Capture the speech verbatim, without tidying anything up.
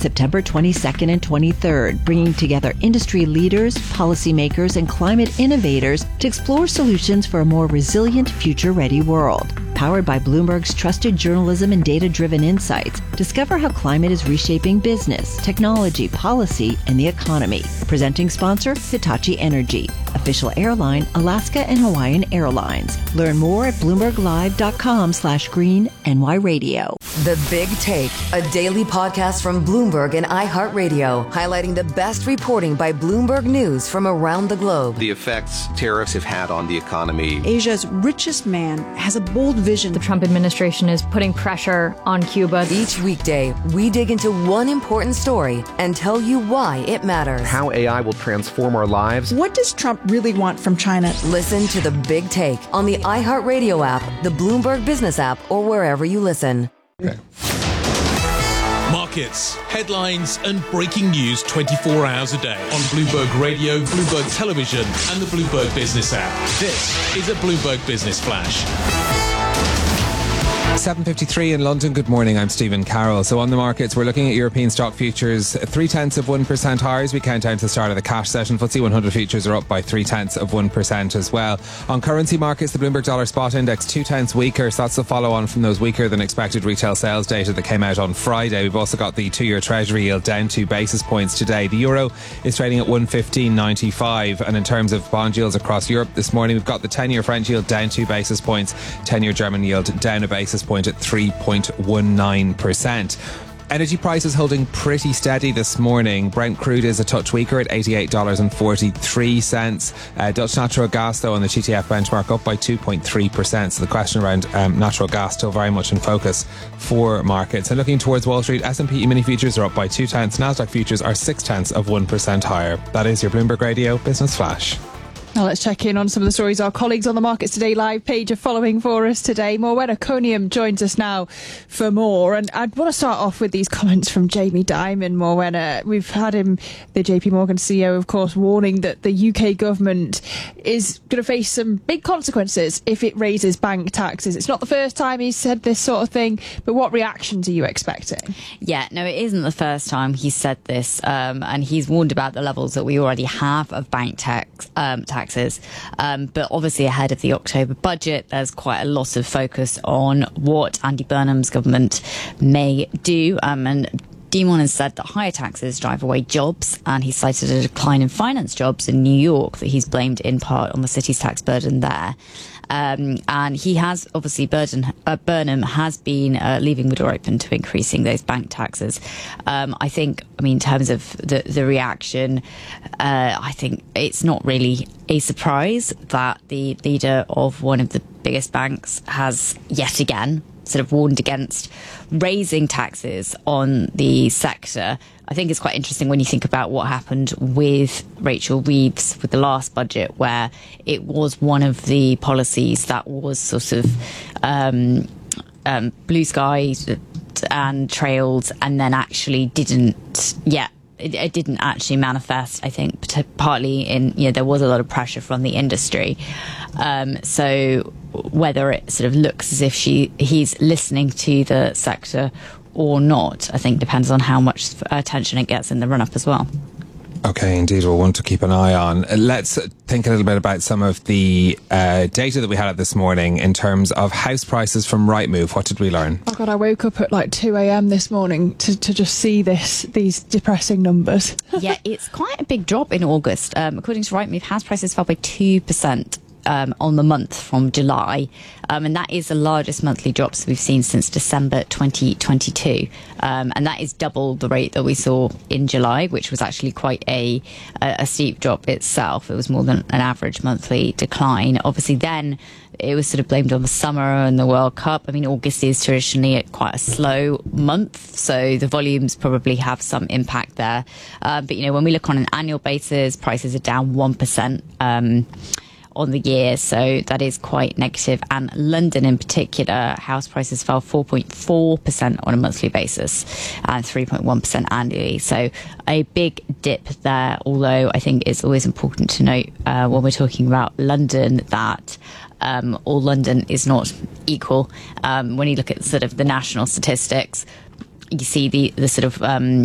September twenty-second and twenty-third, bringing together industry leaders, policymakers, and climate innovators to explore solutions for a more resilient, future-ready world. Powered by Bloomberg's trusted journalism and data-driven insights, discover how climate is reshaping business, technology, policy, and the economy. Presenting sponsor, Hitachi Energy. Official airline, Alaska and Hawaiian Airlines. Learn more at bloomberglive.com slash green NY radio. The Big Take, a daily podcast from Bloomberg and iHeartRadio, highlighting the best reporting by Bloomberg News from around the globe. The effects tariffs have had on the economy. Asia's richest man has a bold vision. The Trump administration is putting pressure on Cuba. Each weekday, we dig into one important story and tell you why it matters. How A I will transform our lives. What does Trump really want from China? Listen to The Big Take on the iHeartRadio app, the Bloomberg Business app, or wherever you listen. Okay. Markets, headlines, and breaking news twenty-four hours a day on Bloomberg Radio, Bloomberg Television, and the Bloomberg Business app. This is a Bloomberg Business Flash. seven fifty-three in London. Good morning. I'm Stephen Carroll. So on the markets, we're looking at European stock futures, three tenths of one percent higher as we count down to the start of the cash session. F T S E one hundred futures are up by three tenths of one percent as well. On currency markets, the Bloomberg Dollar Spot Index two tenths weaker. So that's the follow on from those weaker than expected retail sales data that came out on Friday. We've also got the two-year Treasury yield down two basis points today. The euro is trading at one fifteen ninety-five. And in terms of bond yields across Europe this morning, we've got the ten-year French yield down two basis points, ten-year German yield down a basis point at three point one nine percent. Energy prices holding pretty steady this morning. Brent crude is a touch weaker at eighty-eight dollars and forty-three cents. Uh, Dutch natural gas, though, on the T T F benchmark up by two point three percent. So the question around um, natural gas still very much in focus for markets. And looking towards Wall Street, S and P mini futures are up by two tenths. Nasdaq futures are six tenths of one percent higher. That is your Bloomberg Radio Business Flash. Now let's check in on some of the stories our colleagues on the Markets Today live page are following for us today. Morwenna Coniam joins us now for more. And I want to start off with these comments from Jamie Dimon. Morwenna, we've had him, the J P Morgan C E O, of course, warning that the U K government is going to face some big consequences if it raises bank taxes. It's not the first time he's said this sort of thing, but what reactions are you expecting? Yeah, no, it isn't the first time he's said this. Um, and he's warned about the levels that we already have of bank tax um, tax. Um, but obviously ahead of the October budget, there's quite a lot of focus on what Andy Burnham's government may do. Um, and Dimon has said that higher taxes drive away jobs, and he cited a decline in finance jobs in New York that he's blamed in part on the city's tax burden there. Um, and he has, obviously, Burden, uh, Burnham has been uh, leaving the door open to increasing those bank taxes. Um, I think, I mean, in terms of the, the reaction, uh, I think it's not really a surprise that the leader of one of the biggest banks has yet again sort of warned against raising taxes on the sector. I think it's quite interesting when you think about what happened with Rachel Reeves with the last budget, where it was one of the policies that was sort of um, um, blue sky and trailed, and then actually didn't yet. It, it didn't actually manifest, I think, partly in, you know, there was a lot of pressure from the industry. Um, so whether it sort of looks as if she he's listening to the sector or not, I think depends on how much attention it gets in the run-up as well. Okay, indeed, we'll want to keep an eye on. Let's think a little bit about some of the uh, data that we had this morning in terms of house prices from Rightmove. What did we learn? Oh God, I woke up at like two a.m. this morning to, to just see this these depressing numbers. Yeah, it's quite a big drop in August. Um, according to Rightmove, house prices fell by two percent. Um, on the month from July, um, and that is the largest monthly drops we've seen since December twenty twenty-two, um, and that is double the rate that we saw in July, which was actually quite a, a, a steep drop itself. It was more than an average monthly decline. Obviously then it was sort of blamed on the summer and the World Cup. I mean, August is traditionally quite a slow month, so the volumes probably have some impact there. Uh, but, you know, when we look on an annual basis, prices are down one percent. Um, on the year, so that is quite negative. And London in particular, house prices fell four point four percent on a monthly basis and three point one percent annually. So a big dip there, although I think it's always important to note uh, when we're talking about London that um, all London is not equal. Um, when you look at sort of the national statistics, you see the, the sort of um,